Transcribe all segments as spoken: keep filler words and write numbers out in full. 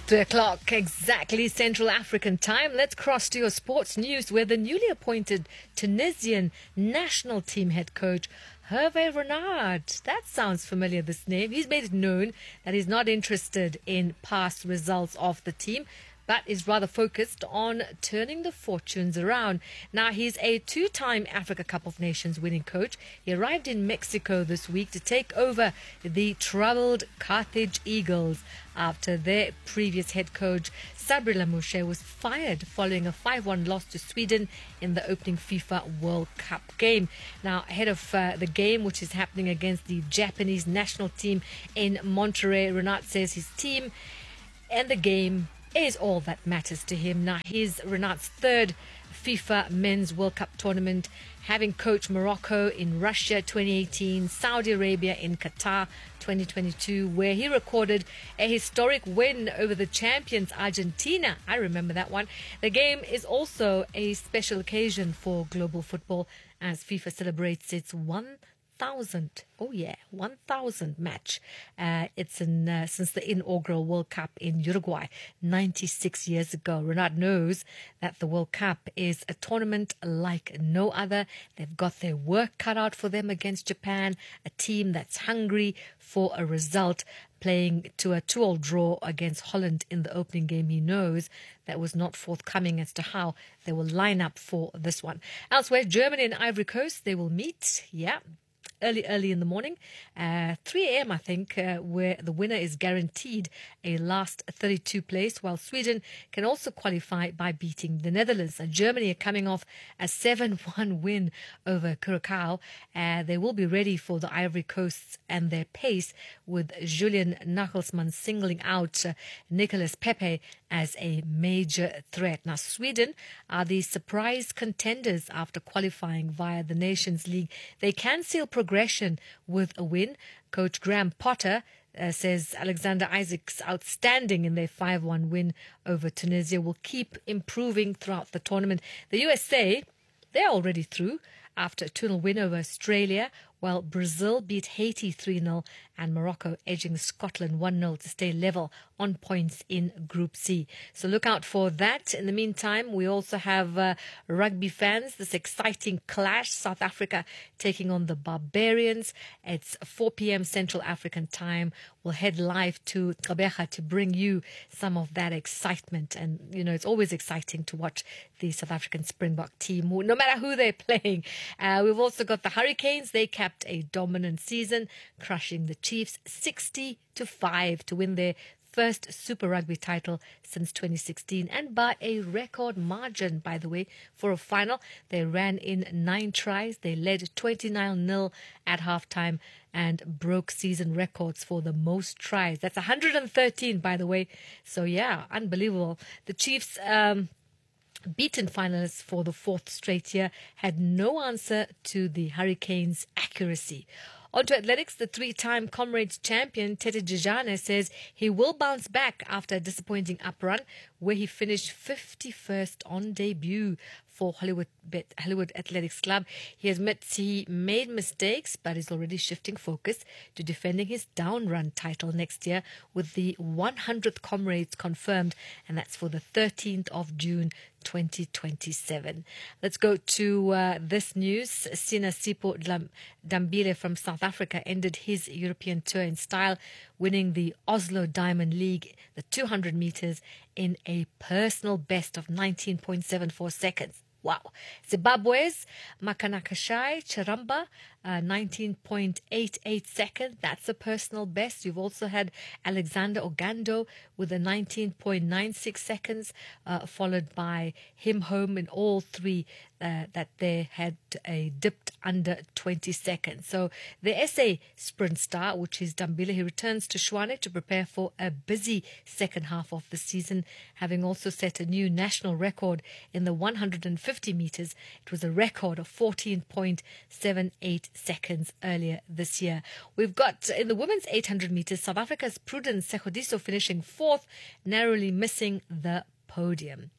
Three o'clock exactly Central African time. Let's cross to your sports news where the newly appointed Tunisian national team head coach Hervé Renard, that sounds familiar, this name. He's made it known that he's not interested in past results of the team, but is rather focused on turning the fortunes around. Now, he's a two-time Africa Cup of Nations winning coach. He arrived in Mexico this week to take over the troubled Carthage Eagles after their previous head coach, Sabri Lamouche, was fired following a five one loss to Sweden in the opening FIFA World Cup game. Now, ahead of uh, the game, which is happening against the Japanese national team in Monterrey, Renard says his team and the game is all that matters to him. Now, here's Renard's third FIFA Men's World Cup tournament, having coached Morocco in Russia twenty eighteen, Saudi Arabia in Qatar twenty twenty-two, where he recorded a historic win over the champions Argentina. I remember that one. The game is also a special occasion for global football as FIFA celebrates its one thousand, oh yeah, one thousand match. Uh, it's in, uh, since the inaugural World Cup in Uruguay ninety-six years ago. Renard knows that the World Cup is a tournament like no other. They've got their work cut out for them against Japan, a team that's hungry for a result, playing to a two-all draw against Holland in the opening game. He knows that was not forthcoming as to how they will line up for this one. Elsewhere, Germany and Ivory Coast, they will meet. Yeah. Early, early in the morning, uh, three a.m. I think, uh, where the winner is guaranteed a last thirty-two place, while Sweden can also qualify by beating the Netherlands. And Germany are coming off a seven one win over Curacao. Uh, they will be ready for the Ivory Coast and their pace, with Julian Nagelsmann singling out uh, Nicolas Pepe as a major threat. Now, Sweden are the surprise contenders after qualifying via the Nations League. They can seal progression with a win. Coach Graham Potter uh, says Alexander Isaacs, outstanding in their five one win over Tunisia, will keep improving throughout the tournament. The U S A, they're already through after a two nil win over Australia, while Brazil beat Haiti three nil and Morocco edging Scotland one nil to stay level on points in Group C. So look out for that. In the meantime, we also have uh, rugby fans, this exciting clash, South Africa taking on the Barbarians. It's four p.m. Central African time. We'll head live to Gqeberha to bring you some of that excitement. And, you know, it's always exciting to watch the South African Springbok team, no matter who they're playing. Uh, we've also got the Hurricanes. They capped a dominant season, crushing the Chiefs sixty to five to win their first Super Rugby title since twenty sixteen, and by a record margin, by the way, for a final. They ran in nine tries. They led twenty-nine nil at halftime and broke season records for the most tries. That's one hundred thirteen, by the way. So yeah, unbelievable. The Chiefs, um, beaten finalists for the fourth straight year, had no answer to the Hurricanes' accuracy. On to athletics, the three-time Comrades champion Tete Jejane says he will bounce back after a disappointing up run where he finished fifty-first on debut for Hollywood Hollywood Athletics Club. He admits he made mistakes, but is already shifting focus to defending his down run title next year with the one hundredth Comrades confirmed, and that's for the thirteenth of June twenty twenty-seven. Let's go to uh, this news. Sina Sipo Dambile from South Africa ended his European tour in style, winning the Oslo Diamond League, the two hundred meters, in a personal best of nineteen point seven four seconds. Wow. Zimbabwe's Makanakashai Charamba, uh, nineteen point eight eight seconds. That's a personal best. You've also had Alexander Ogando with a nineteen point nine six seconds, uh, followed by him home in all three uh, that they had a dipped under twenty seconds. So the S A sprint star, which is Dambile, he returns to Shwane to prepare for a busy second half of the season, having also set a new national record in the one hundred fifty meters. It was a record of fourteen point seven eight seconds earlier this year. We've got in the women's eight hundred meters, South Africa's Prudence Sekgodiso finishing fourth, narrowly missing the podium.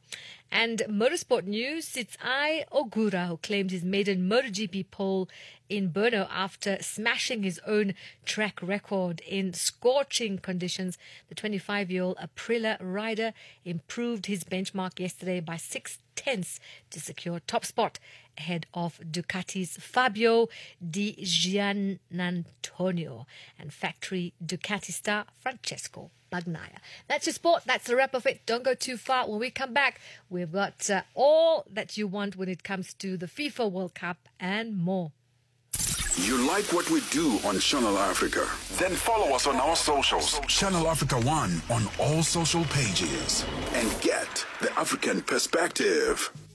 And motorsport news, Sitsai Ogura, who claimed his maiden MotoGP pole in Brno after smashing his own track record in scorching conditions. The twenty-five-year-old Aprilia rider improved his benchmark yesterday by six tenths to secure top spot ahead of Ducati's Fabio Di Giannantonio and factory Ducati star Francesco Bagnaia. That's your sport. That's the wrap of it. Don't go too far. When we come back, we've got uh, all that you want when it comes to the FIFA World Cup and more. You like what we do on Channel Africa? Then follow us on our socials. Channel Africa One on all social pages. And get the African perspective.